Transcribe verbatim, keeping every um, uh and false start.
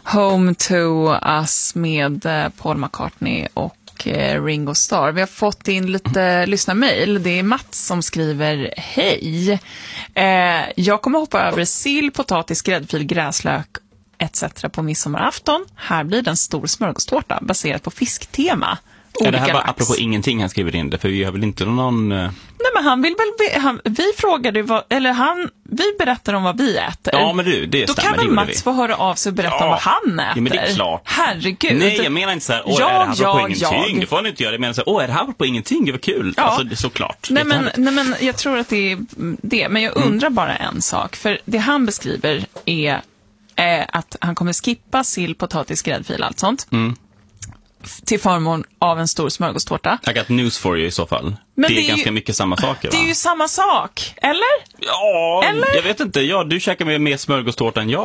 Home to Us med Paul McCartney och Ringo Starr. Vi har fått in lite mm. lyssnarmail. Det är Mats som skriver: hej. Eh, jag kommer hoppa över sill, potatis, gräddfil, gräslök et cetera på midsommarafton. Här blir det en stor smörgåstårta baserat på fisktema. Är det här bara apropå ingenting han skriver in det? För vi har väl inte någon... Uh... Nej, men han vill väl... Han, vi frågade vad... Eller han... Vi berättar om vad vi äter. Ja, men du, det Då stämmer. kan väl Mats få höra av sig och berätta ja. om vad han äter? Ja, men det är klart. Herregud. Nej, jag menar inte så här, åh, ja, är det här ja, på ingenting? Ja. Det får han inte göra. Jag menar så här, åh, är det här på ingenting? Det var kul. Ja. Alltså, det är såklart. Nej, det men, nej, men jag tror att det är det. Men jag undrar mm. bara en sak. För det han beskriver är eh, att han kommer skippa sill, potatis, gräddfil, allt sånt. Mm. Till förmån av en stor smörgåstårta. I got news for you i så fall. Men det är, det är ganska ju, mycket samma saker, va? Det är ju samma sak, eller? Ja, eller? jag vet inte. Ja, du käkar med mer smörgåstårta än jag.